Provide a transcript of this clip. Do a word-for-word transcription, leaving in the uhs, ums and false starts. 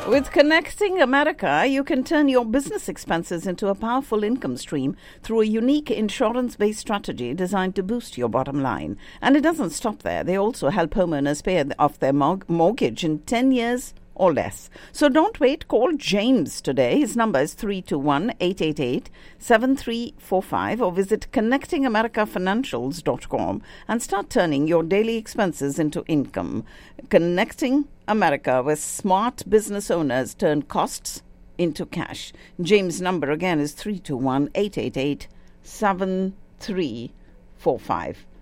With Connecting America, you can turn your business expenses into a powerful income stream through a unique insurance-based strategy designed to boost your bottom line. And it doesn't stop there. They also help homeowners pay off their mog- mortgage in ten years or less. So don't wait. Call James today. His number is three two one, eight eight eight, seven three four five or visit connecting america financials dot com and start turning your daily expenses into income. Connecting America, where smart business owners turn costs into cash. James' number again is three two one, eight eight eight, seven three four five.